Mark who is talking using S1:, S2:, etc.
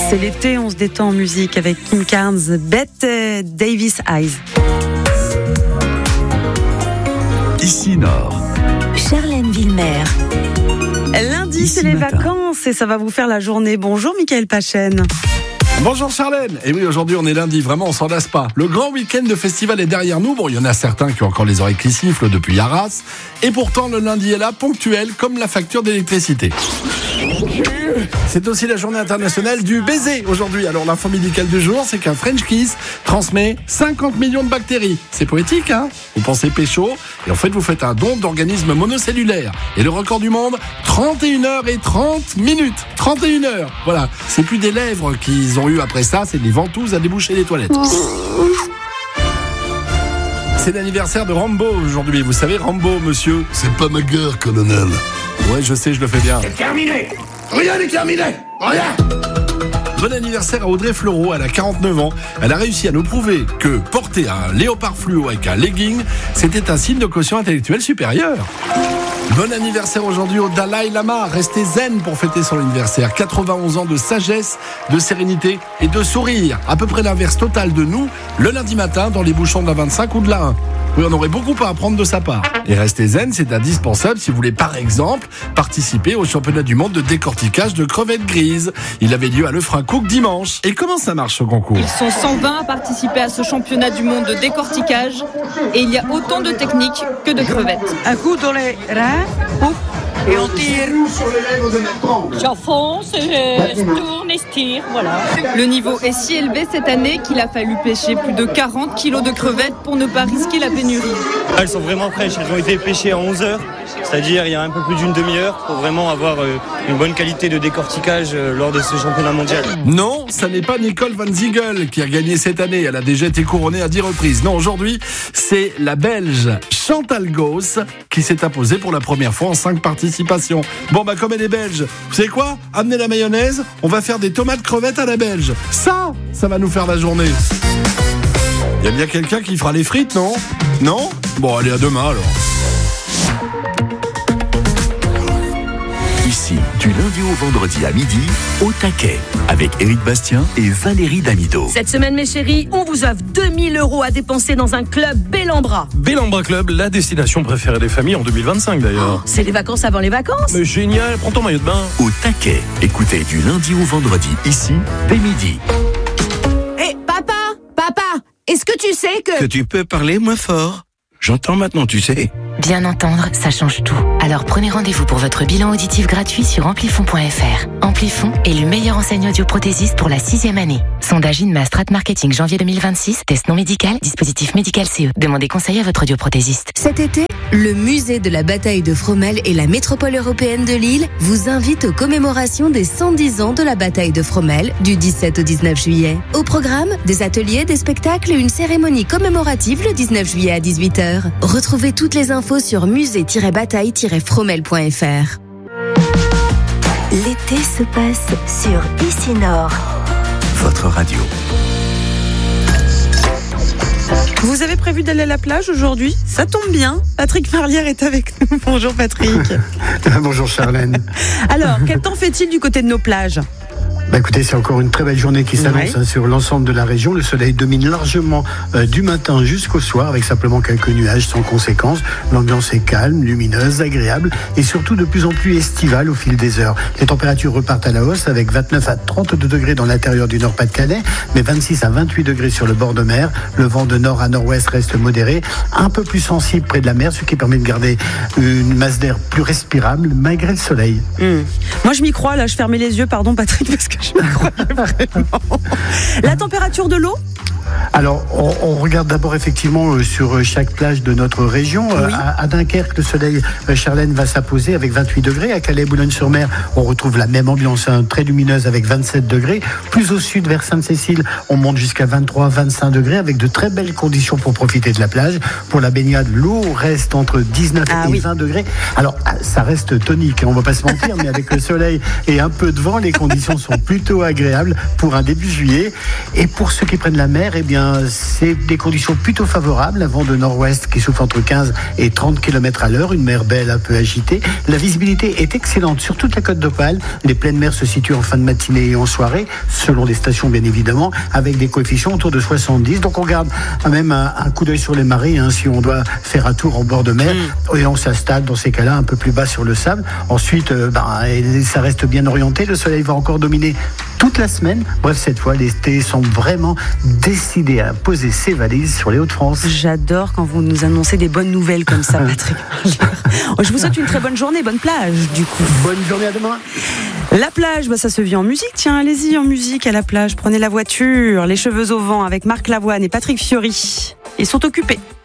S1: C'est l'été, on se détend en musique avec Kim Carnes, Bette Davis Eyes.
S2: Ici Nord.
S3: Charlène Villemer.
S1: Lundi,
S2: Ici
S1: c'est les
S2: matin.
S1: vacances et ça va vous faire la journée. Bonjour Mickaël Pachen.
S4: Bonjour Charlène. Et oui, aujourd'hui on est lundi, vraiment on s'en lasse pas. Le grand week-end de festival est derrière nous. Bon, il y en a certains qui ont encore les oreilles qui sifflent depuis Arras. Et pourtant le lundi est là, ponctuel, comme la facture d'électricité. C'est aussi la journée internationale du baiser aujourd'hui. Alors l'info médicale du jour, c'est qu'un French kiss transmet 50 millions de bactéries. C'est poétique, hein? Vous pensez pécho, et en fait vous faites un don d'organismes monocellulaires. Et le record du monde, 31h30. 31h, voilà. C'est plus des lèvres qu'ils ont eu après ça, c'est des ventouses à déboucher les toilettes. C'est l'anniversaire de Rambo aujourd'hui. Vous savez, Rambo, monsieur?
S5: C'est pas ma guerre, colonel.
S4: Ouais, je sais, je le fais bien.
S5: Terminé. Rien n'est terminé. Rien.
S4: Bon anniversaire à Audrey Fleurot, elle a 49 ans. Elle a réussi à nous prouver que porter un léopard fluo avec un legging, c'était un signe de quotient intellectuel supérieur. Bon anniversaire aujourd'hui au Dalai Lama. Restez zen pour fêter son anniversaire. 91 ans de sagesse, de sérénité et de sourire. À peu près l'inverse total de nous, le lundi matin dans les bouchons de la 25 ou de la 1. Oui, on aurait beaucoup à apprendre de sa part. Et rester zen, c'est indispensable si vous voulez, par exemple, participer au championnat du monde de décortiquage de crevettes grises. Il avait lieu à Lefrancouc dimanche. Et comment ça marche ce concours?
S6: Ils sont 120 à participer à ce championnat du monde de décortiquage et il y a autant de techniques que de crevettes.
S1: Un coup dans les reins, ouf, et on tire.
S6: J'enfonce, je tourne et je tire, voilà. Le niveau est si élevé cette année qu'il a fallu pêcher plus de 40 kilos de crevettes pour ne pas risquer la pénurie.
S7: Elles sont vraiment fraîches, elles ont été pêchées à 11 heures, c'est-à-dire il y a un peu plus d'une demi-heure pour vraiment avoir une bonne qualité de décortiquage lors de ce championnat mondial.
S4: Non, ça n'est pas Nicole Van Ziegel qui a gagné cette année. Elle a déjà été couronnée à 10 reprises. Non, aujourd'hui, c'est la Belge Chantal Gauss qui s'est imposée pour la première fois en 5 participations. Bon, bah comme elle est belge, vous savez quoi? Amenez la mayonnaise, on va faire des tomates crevettes à la belge. Ça va nous faire la journée. Il y a bien quelqu'un qui fera les frites, non? Non? Bon, allez, à demain alors.
S2: Ici, du lundi au vendredi à midi, au taquet, avec Éric Bastien et Valérie Damido.
S3: Cette semaine, mes chéris, on vous offre 2000 € à dépenser dans un club Bellambra.
S8: Bellambra Club, la destination préférée des familles en 2025 d'ailleurs.
S3: C'est les vacances avant les vacances.
S8: Mais génial, prends ton maillot de bain.
S2: Au taquet, écoutez du lundi au vendredi, ici, dès midi.
S3: Hé, papa, est-ce que tu sais que
S9: tu peux parler moins fort? J'entends maintenant, tu sais.
S10: Bien entendre, ça change tout. Alors prenez rendez-vous pour votre bilan auditif gratuit sur amplifon.fr. Amplifon est le meilleur enseignant audioprothésiste pour la 6e année. Sondage INMA Strat Marketing janvier 2026. Test non médical, dispositif médical CE. Demandez conseil à votre audioprothésiste.
S11: Cet été, le musée de la bataille de Fromelles et la métropole européenne de Lille vous invite aux commémorations des 110 ans de la bataille de Fromelles du 17 au 19 juillet. Au programme, des ateliers, des spectacles et une cérémonie commémorative le 19 juillet à 18h. Retrouvez toutes les infos sur musée-bataille-fromelles.fr.
S3: l'été se passe sur Ici Nord.
S2: Votre radio.
S1: Vous avez prévu d'aller à la plage aujourd'hui? Ça tombe bien. Patrick Marlière est avec nous. Bonjour Patrick.
S12: Bonjour Charlène.
S1: Alors, quel temps fait-il du côté de nos plages?
S12: Écoutez, c'est encore une très belle journée qui s'annonce sur l'ensemble de la région. Le soleil domine largement du matin jusqu'au soir avec simplement quelques nuages sans conséquence. L'ambiance est calme, lumineuse, agréable et surtout de plus en plus estivale au fil des heures. Les températures repartent à la hausse avec 29 à 32 degrés dans l'intérieur du Nord-Pas-de-Calais, mais 26 à 28 degrés sur le bord de mer. Le vent de nord à nord-ouest reste modéré, un peu plus sensible près de la mer, ce qui permet de garder une masse d'air plus respirable malgré le soleil.
S1: Moi je m'y crois, là je fermais les yeux, pardon Patrick, parce que je m'y croyais vraiment. La température de l'eau?
S12: Alors, on regarde d'abord effectivement sur chaque plage de notre région.
S1: Oui.
S12: À Dunkerque, le soleil, Charlène, va s'apposer avec 28 degrés. À Calais, Boulogne-sur-Mer, on retrouve la même ambiance, très lumineuse avec 27 degrés. Plus au sud, vers Sainte-Cécile, on monte jusqu'à 23-25 degrés avec de très belles conditions pour profiter de la plage. Pour la baignade, l'eau reste entre 19 et 20 degrés. Alors, ça reste tonique, on ne va pas se mentir, mais avec le soleil et un peu de vent, les conditions sont plutôt agréables pour un début juillet. Et pour ceux qui prennent la mer, bien, c'est des conditions plutôt favorables. Un vent de nord-ouest qui souffle entre 15 et 30 km à l'heure. Une mer belle, un peu agitée. La visibilité est excellente sur toute la côte d'Opale. Les pleines mers se situent en fin de matinée et en soirée, selon les stations bien évidemment, avec des coefficients autour de 70. Donc on garde même un coup d'œil sur les marées si on doit faire un tour en bord de mer. Et on s'installe dans ces cas-là un peu plus bas sur le sable. Ensuite, ça reste bien orienté. Le soleil va encore dominer toute la semaine. Bref, cette fois, l'été semble vraiment décidé à poser ses valises sur les Hauts-de-France.
S1: J'adore quand vous nous annoncez des bonnes nouvelles comme ça, Patrick. Je vous souhaite une très bonne journée, bonne plage, du coup.
S12: Bonne journée, à demain.
S1: La plage, ça se vit en musique. Tiens, allez-y en musique à la plage. Prenez la voiture, les cheveux au vent avec Marc Lavoine et Patrick Fiori. Ils sont occupés.